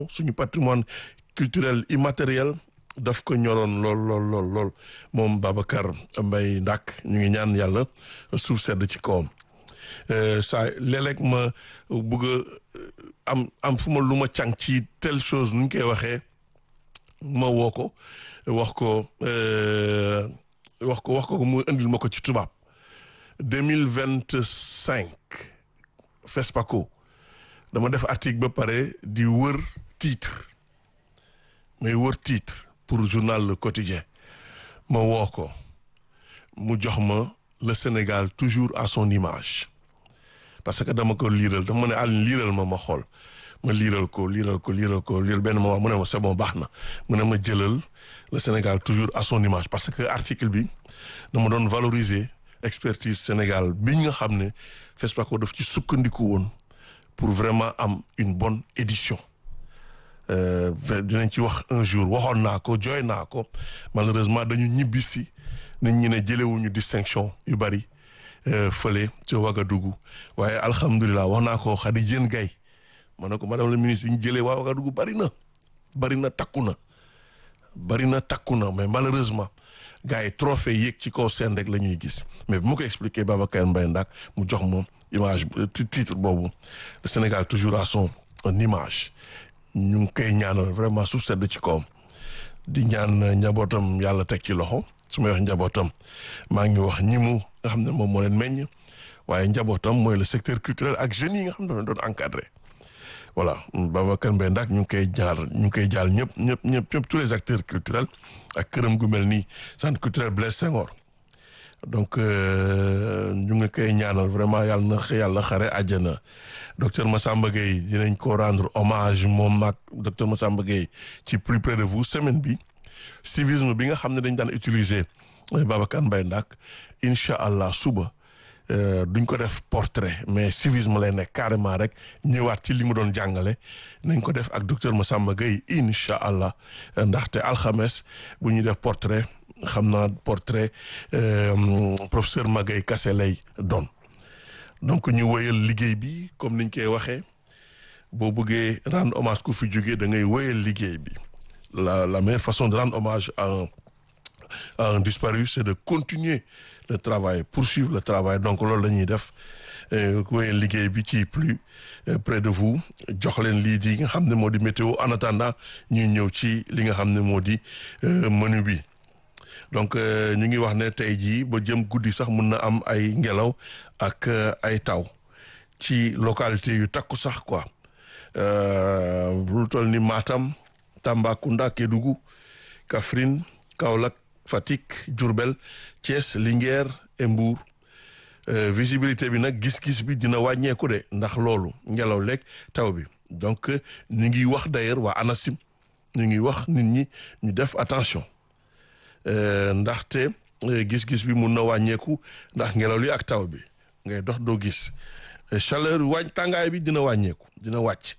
suñu patrimoine culturel immatériel daf ko ñoroon lool moom Babacar Mbaye Ndack ñu ngi ñaan yàlla suuf sedd ci kawam saa léeg-léeg ma bëgg a am fu ma lu ma càng ci telle chose nu ñu koy waxee ma woo ko wax ko mu indil ma ko ci tubaab 2025 FESPACO dama def article ba pare di wër titre pour journal Le Quotidien ma woo ko mu jox ma le Sénégal toujours à son image parce que dama ko liiral dama ne Alioune liiral ma xool ma liiral benn moment mu ne ma c'est bon baax na mu ne ma jëlal le Sénégal toujours à son image parce que article bi dama doon valoriser expertise Sénégal bi nga xam ne FESPACO daf ci sukkandiku woon pour vraiment am une bonne édition dinañ ci wax un jour waxoon naa ko jooy naa ko malheureusement dañu ñibbisi nit ñi ne jëlewuñu distinction yu bari fële ca Ouagadougou waaye alhamdulilah wax naa ko Khady Diène Gaye ma ne ko madame la ministre yi ñu jëlee waa Ouagadougou bari na takku na mais malheureusement gars yi trophée yéeg ci kaw seen rek la ñuy gis mais bu ma ko expliqué Babacar Mbaye Ndack mu jox moom image titre boobu le Sénégal toujours à son image ñu ngi koy ñaanal vraiment suuf sedd ci kawam di ñaan njabootam yàlla teg ci loxo su may wax njabootam maa ngi wax ñi mu nga xam ne moom moo leen meññ waaye njabootam mooy le secteur culturel ak jeunes yi nga xam ne doon encadré voilà Babacar Mbaye Ndack ñu ngi koy jaal ñëpp tous les acteurs culturels ak këram gu mel nii centre culturel Blaise Senghor donc ñu ngi koy ñaanal vraiment yàlla xare àjjana docteur Massamba Gueye dinañ ko rendre hommage moom ak docteur Massamba Gueye ci plus près de vous semaine bi civisme bi nga xam ne dañ daan utiliser Babacar Mbaye Ndack incha allah suba duñ ko def portrait mais civisme lay nekk carrément rek ñëwaat ci li mu doon jàngale nañ ko def ak docteur Massamba Gueye incha allah ndaxte alxames bu ñuy def portrait xam naa portrait professeur Magaye Kassé lay doon donc ñu wéyal liggéey bi comme niñ koy waxee boo bëggee rendre hommage ku fi jógee da ngay wéyal liggéey bi la meilleure façon de rendre hommage à un disparu c'est de continuer le travail poursuivre le travail donc loolu la ñuy def wéyal liggéey bi ci plus près de vous jox leen lii di nga xam ne moo di météo en attendant ñuy ñëw ci li nga xam ne moo di menu bi donc ñu ngi wax ne tey jii ba jëm guddi sax mun na am ay ngelaw ak ay taw ci localité yu takku sax quoi lu toll ni Matam Tambacounda Kédougou Kaffrine Kaolack Fatick Diourbel Thiès Linguère et Mbour visibilité bi nag gis-gis bi dina wàññeeku de ndax loolu ngelaw lekk taw bi donc ñu ngi wax d'ailleurs waa ANACIM ñu ngi wax nit ñi ñu def attention ndaxte gis-gis bi mun na wàññeeku ndax ngelaw li ak taw bi ngay dox doo gis chaleur tàngaay bi dina wàññeeku dina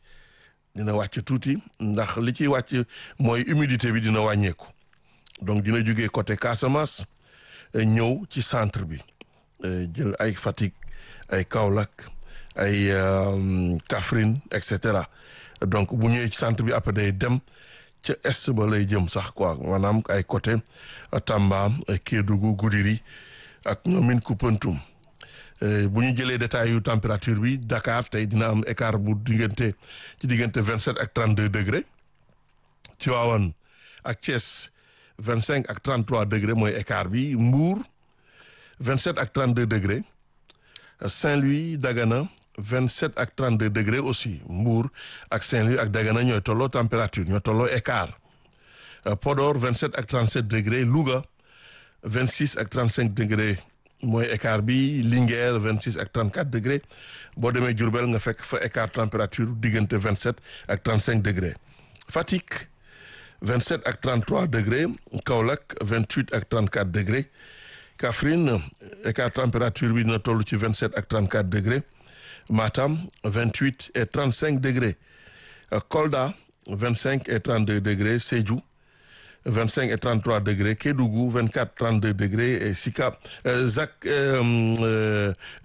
wàcc tuuti ndax li ciy wàcc mooy humidité bi dina wàññeeku donc dina jógee côté Casamance ñëw ci centre bi jël ay Fatick ay Kaolack ay Kaffrine et cetera donc bu ñëwee ci centre bi après day dem ca est ba lay jëm sax quoi maanaam ay côté Tamba Kédougou Goudiri ak ñoomin Koupentoum bu ñu jëlee détail yu température bi Dakar tey dina am écart bu diggante 27 ak 32 degré Tivaouane ak Thiès 25 ak 33 degré mooy écart bi Mbour 27 ak 32 degré Saint-Louis Dagana 27 ak 32 degré aussi Mbour ak Saint-Louis ak Dagana ñooy tolloo température ñooy tolloo écart Podor 27 ak 37 degré Louga 26 ak 35 degré mooy écart bi Linguère 26 ak 34 degré boo demee Diourbel nga fekk fa écart température diggante 27 ak 35 degré Fatick 27 ak 33 degré Kaolack 28 ak 34 degré Kaffrine écart température bi dina toll ci 27 ak 34 degré Matam 28 et 35 degrés Kolda 25 et 32 degrés Sédhiou 25 et 33 degrés Kédougou 24 32 degrés et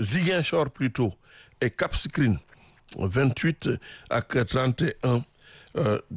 Ziguinchor plutôt et Cap Skirring 28 ak 31